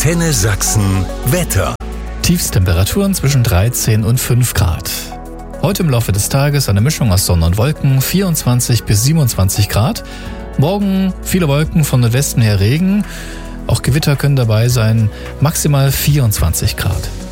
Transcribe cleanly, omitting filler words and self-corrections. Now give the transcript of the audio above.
Antenne Sachsen Wetter. Tiefstemperaturen zwischen 13 und 5 Grad. Heute im Laufe des Tages eine Mischung aus Sonne und Wolken, 24 bis 27 Grad. Morgen viele Wolken, von Nordwesten her Regen. Auch Gewitter können dabei sein, maximal 24 Grad.